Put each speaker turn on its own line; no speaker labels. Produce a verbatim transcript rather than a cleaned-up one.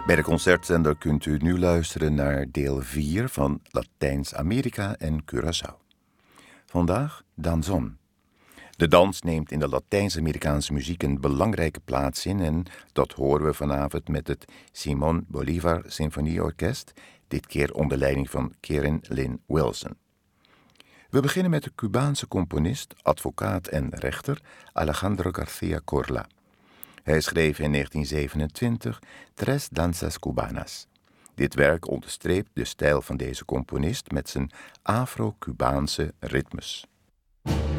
Bij de Concertzender kunt u nu luisteren naar deel vier van Latijns-Amerika en Curaçao. Vandaag danzón. De dans neemt in de Latijns-Amerikaanse muziek een belangrijke plaats in en dat horen we vanavond met het Simón Bolívar Symfonieorkest, dit keer onder leiding van Karen Lynn Wilson. We beginnen met de Cubaanse componist, advocaat en rechter Alejandro García Corla. Hij schreef in negentien zevenentwintig Tres Danzas Cubanas. Dit werk onderstreept de stijl van deze componist met zijn Afro-Cubaanse ritmes.